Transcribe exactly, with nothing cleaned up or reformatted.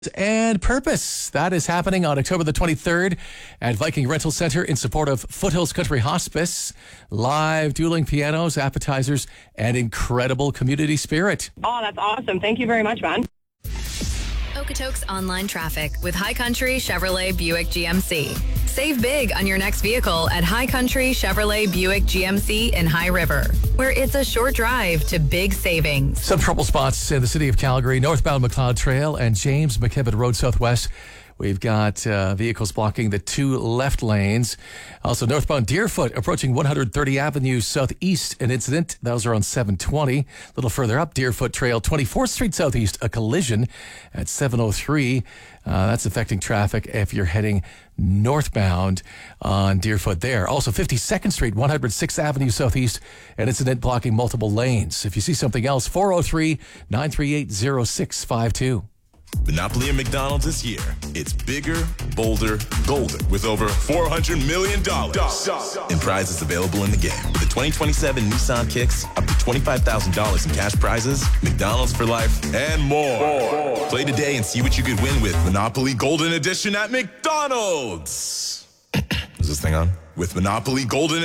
And Purpose. That is happening on October the twenty-third at Viking Rental Center in support of Foothills Country Hospice. Live dueling pianos, appetizers, and incredible community spirit. Oh, that's awesome. Thank you very much, man. Okotoks online traffic with High Country Chevrolet Buick G M C. Save big on your next vehicle at High Country Chevrolet Buick G M C in High River, where it's a short drive to big savings. Some trouble spots in the city of Calgary, northbound McLeod Trail and James McKibben Road Southwest. We've got uh, vehicles blocking the two left lanes. Also, northbound Deerfoot approaching one hundred thirty Avenue Southeast, an incident. Those are on seven twenty. A little further up, Deerfoot Trail, twenty-fourth Street Southeast, a collision at seven oh three. Uh, that's affecting traffic if you're heading northbound on Deerfoot there. Also, fifty-second Street, one hundred sixth Avenue Southeast, an incident blocking multiple lanes. If you see something else, four oh three, nine three eight, oh six five two. Monopoly at McDonald's this year. It's bigger, bolder, golden with over four hundred million dollars in prizes available in the game. With the twenty twenty-seven Nissan Kicks, up to twenty-five thousand dollars in cash prizes, McDonald's for life, and more. more. Play today and see what you could win with Monopoly Golden Edition at McDonald's. Is this thing on? With Monopoly Golden